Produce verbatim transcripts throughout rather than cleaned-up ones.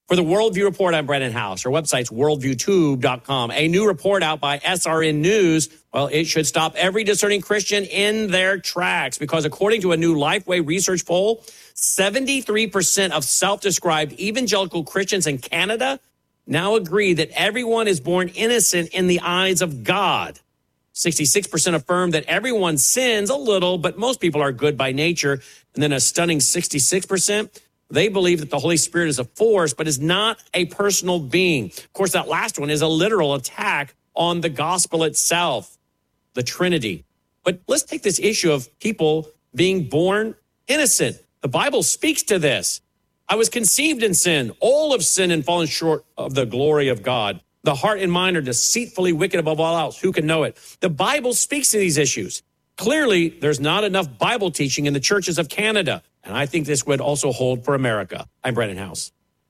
For the Worldview Report, I'm Brennan House. Our website's worldview tube dot com. A new report out by S R N News, well, it should stop every discerning Christian in their tracks because according to a new Lifeway research poll, seventy-three percent of self-described evangelical Christians in Canada now agree that everyone is born innocent in the eyes of God. sixty-six percent affirm that everyone sins a little, but most people are good by nature. And then a stunning sixty-six percent, they believe that the Holy Spirit is a force, but is not a personal being. Of course, that last one is a literal attack on the gospel itself, the Trinity. But let's take this issue of people being born innocent. The Bible speaks to this. I was conceived in sin. All have sinned and fallen short of the glory of God. The heart and mind are deceitfully wicked above all else. Who can know it? The Bible speaks to these issues. Clearly, there's not enough Bible teaching in the churches of Canada. And I think this would also hold for America. I'm Brennan House.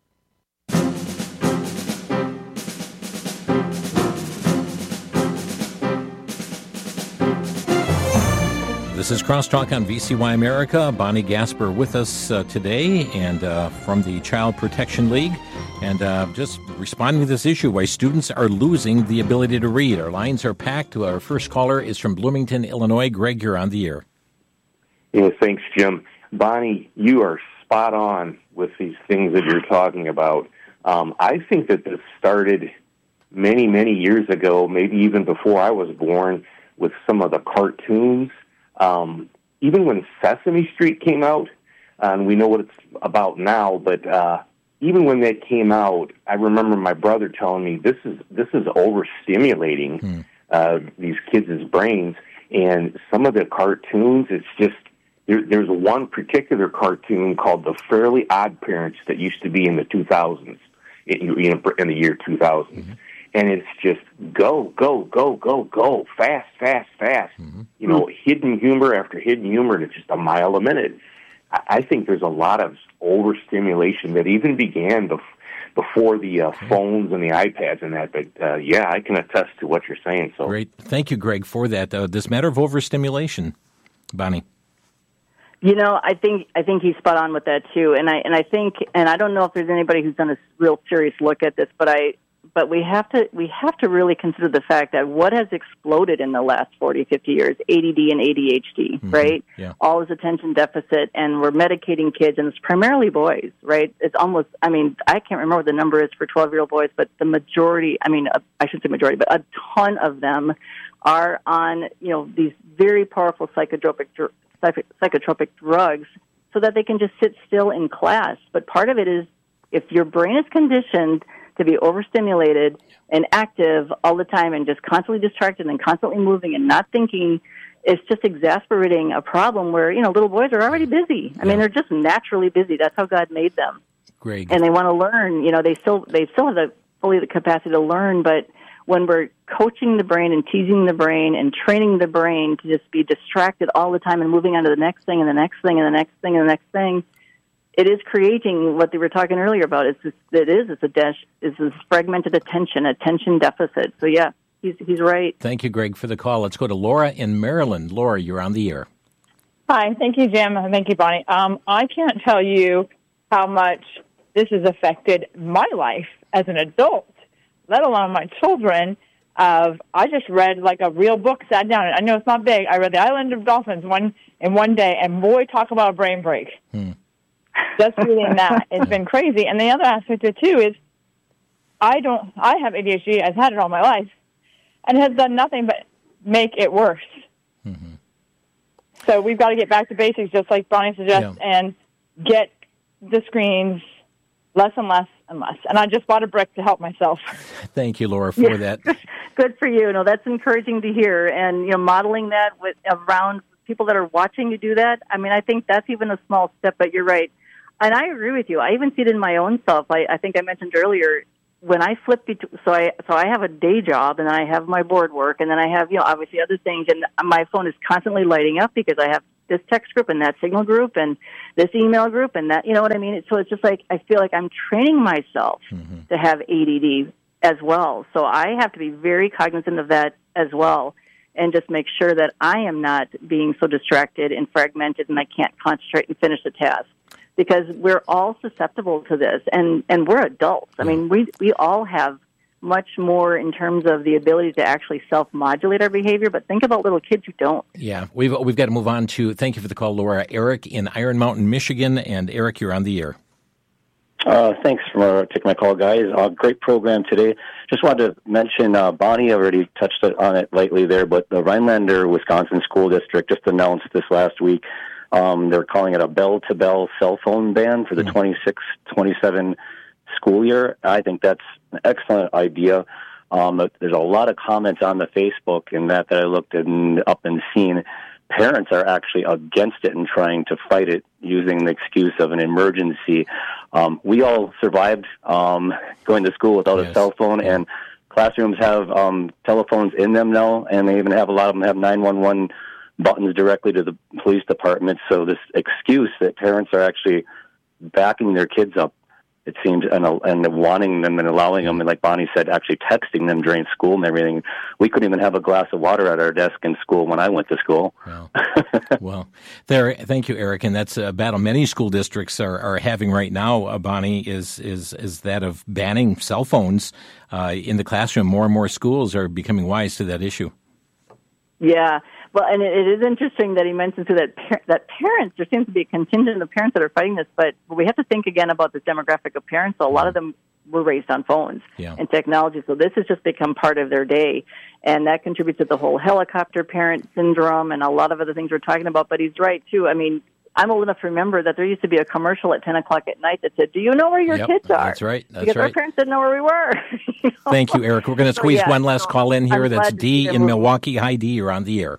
This is Crosstalk on V C Y America. Bonnie Gasper with us uh, today and uh, from the Child Protection League. And uh, just responding to this issue, why students are losing the ability to read. Our lines are packed. Our first caller is from Bloomington, Illinois. Greg, you're on the air. Yeah, thanks, Jim. Bonnie, you are spot on with these things that you're talking about. Um, I think that this started many, many years ago, maybe even before I was born, with some of the cartoons. Um, even when Sesame Street came out, uh, and we know what it's about now, but uh, even when that came out, I remember my brother telling me this is this is overstimulating hmm. uh, these kids' brains. And some of the cartoons, it's just there, there's one particular cartoon called The Fairly Odd Parents that used to be in the two thousands, in, in the year two thousand. Mm-hmm. And it's just go, go, go, go, go, fast, fast, fast. Mm-hmm. You know, hidden humor after hidden humor, and it's just a mile a minute. I, I think there's a lot of overstimulation that even began bef- before the uh, phones and the iPads and that. But, uh, yeah, I can attest to what you're saying. So Great. Thank you, Greg, for that. Uh, this matter of overstimulation. Bonnie. You know, I think I think he's spot on with that, too. And I, and I think, and I don't know if there's anybody who's done a real serious look at this, but I... But we have to we have to really consider the fact that what has exploded in the last forty, fifty years, A D D and A D H D, mm-hmm. right? Yeah. All is attention deficit, and we're medicating kids, and it's primarily boys, right? It's almost, I mean, I can't remember what the number is for twelve-year-old boys, but the majority, I mean, I shouldn't say majority, but a ton of them are on, you know, these very powerful psychotropic, psychotropic drugs so that they can just sit still in class. But part of it is if your brain is conditioned to be overstimulated and active all the time and just constantly distracted and constantly moving and not thinking, it's just exasperating a problem where, you know, little boys are already busy. I yeah. mean, they're just naturally busy. That's how God made them. Great. And they want to learn. You know, they still they still have the fully the capacity to learn, but when we're coaching the brain and teasing the brain and training the brain to just be distracted all the time and moving on to the next thing and the next thing and the next thing and the next thing, it is creating what they were talking earlier about. It's just, it is. It's a dash. It's this fragmented attention, attention deficit. So yeah, he's he's right. Thank you, Greg, for the call. Let's go to Laura in Maryland. Laura, you're on the air. Hi, thank you, Jim. Thank you, Bonnie. Um, I can't tell you how much this has affected my life as an adult, let alone my children. Of I just read like a real book, sat down, and I know it's not big. I read The Island of Dolphins one in one day, and boy, talk about a brain break. Hmm. Just reading that, it's been crazy. And the other aspect of it, too, is I don't, I have A D H D, I've had it all my life, and it has done nothing but make it worse. Mm-hmm. So we've got to get back to basics, just like Bonnie suggests, yeah. and get the screens less and less and less. And I just bought a brick to help myself. Thank you, Laura, for yeah. that. Good for you. No, that's encouraging to hear. And, you know, modeling that with around people that are watching you do that, I mean, I think that's even a small step, but you're right. And I agree with you. I even see it in my own self. I, I think I mentioned earlier, when I flip between, so I so I have a day job, and then I have my board work, and then I have, you know, obviously other things, and my phone is constantly lighting up because I have this text group and that signal group and this email group and that, you know what I mean? So it's just like, I feel like I'm training myself mm-hmm. to have A D D as well. So I have to be very cognizant of that as well, and just make sure that I am not being so distracted and fragmented and I can't concentrate and finish the task. because we're all susceptible to this, and, and we're adults. I mean, we we all have much more in terms of the ability to actually self-modulate our behavior, but think about little kids who don't. Yeah, we've we've got to move on to, thank you for the call, Laura. Eric in Iron Mountain, Michigan, and Eric, you're on the air. Uh, thanks for taking my call, guys. Uh, great program today. Just wanted to mention, uh, Bonnie already touched on it lightly there, but the Rhinelander, Wisconsin School District just announced this last week. Um, they're calling it a bell-to-bell cell phone ban for the twenty-six twenty-seven school year. I think that's an excellent idea. Um, there's a lot of comments on the Facebook and that that I looked at and up and seen. Parents are actually against it and trying to fight it using the excuse of an emergency. Um, we all survived um, going to school without yes. a cell phone, and classrooms have um, telephones in them now, and they even have a lot of them have nine one one buttons directly to the police department. So this excuse that parents are actually backing their kids up, it seems, and, and wanting them and allowing them, and like Bonnie said, actually texting them during school and everything. We couldn't even have a glass of water at our desk in school when I went to school. Well, well there. Thank you, Eric. And that's a battle many school districts are, are having right now, uh, Bonnie, is, is, is that of banning cell phones uh, in the classroom. More and more schools are becoming wise to that issue. Yeah. Well, and it, it is interesting that he mentions that par- that parents, there seems to be a contingent of parents that are fighting this, but we have to think again about this demographic of parents. So a lot of them were raised on phones yeah. and technology, so this has just become part of their day, and that contributes to the whole helicopter parent syndrome and a lot of other things we're talking about. But he's right, too. I mean, I'm old enough to remember that there used to be a commercial at ten o'clock at night that said, do you know where your yep, kids are? That's right. That's because right. our parents didn't know where we were. You know? Thank you, Eric. We're going to squeeze so, yeah, one last so call in here. I'm That's Dee in moving. Milwaukee. Hi, Dee. You're on the air.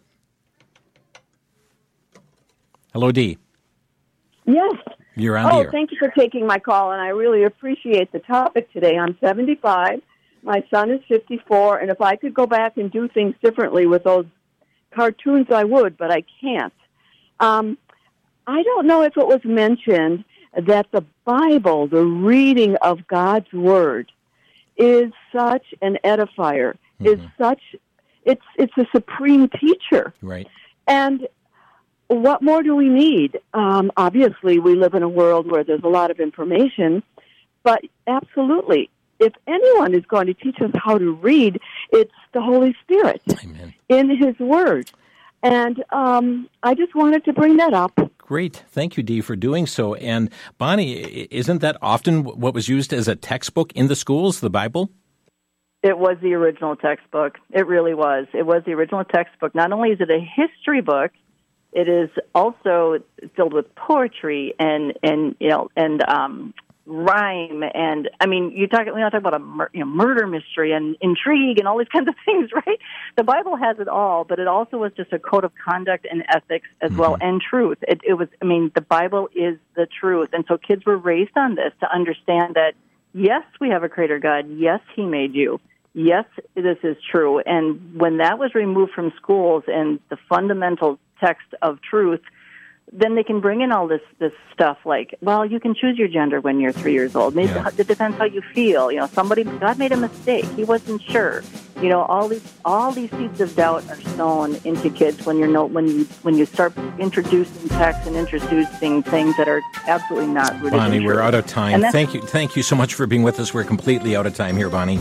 Hello, Dee. Yes. You're on oh, the air. Thank you for taking my call, and I really appreciate the topic today. I'm seventy-five. My son is fifty-four, and if I could go back and do things differently with those cartoons, I would, but I can't. Um, I don't know if it was mentioned that the Bible, the reading of God's Word, is such an edifier, mm-hmm. is such, it's it's a supreme teacher. Right. And what more do we need? Um, obviously, we live in a world where there's a lot of information, but absolutely, if anyone is going to teach us how to read, it's the Holy Spirit Amen. In His Word. And um, I just wanted to bring that up. Great. Thank you, Dee, for doing so. And Bonnie, isn't that often what was used as a textbook in the schools, the Bible? It was the original textbook. It really was. It was the original textbook. Not only is it a history book, it is also filled with poetry and, and you know, and um, rhyme. And, I mean, you talk, we don't talk about a mur- you know, murder mystery and intrigue and all these kinds of things, right? The Bible has it all, but it also was just a code of conduct and ethics as mm-hmm. well, and truth. It, it was, I mean, the Bible is the truth. And so kids were raised on this to understand that, yes, we have a creator God. Yes, He made you. Yes, this is true. And when that was removed from schools and the fundamental text of truth, then they can bring in all this this stuff like, well, you can choose your gender when you're three years old. Maybe yeah. it depends how you feel. You know, somebody God made a mistake; He wasn't sure. You know, all these all these seeds of doubt are sown into kids when you're no when you when you start introducing text and introducing things that are absolutely not rooted in Bonnie, truth. we're out of time. Thank you, thank you so much for being with us. We're completely out of time here, Bonnie.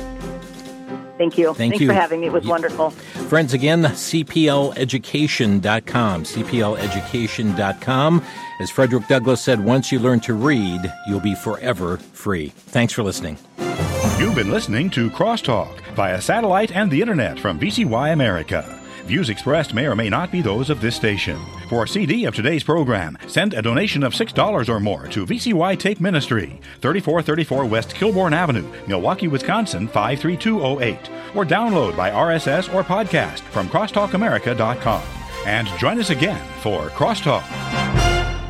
Thank you. Thank Thanks you. for having me. It was yeah. wonderful. Friends, again, C P L education dot com, C P L education dot com. As Frederick Douglass said, once you learn to read, you'll be forever free. Thanks for listening. You've been listening to Crosstalk via satellite and the internet from V C Y America. Views expressed may or may not be those of this station. For a C D of today's program, send a donation of six dollars or more to V C Y Tape Ministry, thirty-four thirty-four West Kilbourne Avenue, Milwaukee, Wisconsin, five three two zero eight. Or download by R S S or podcast from crosstalk america dot com. And join us again for Crosstalk.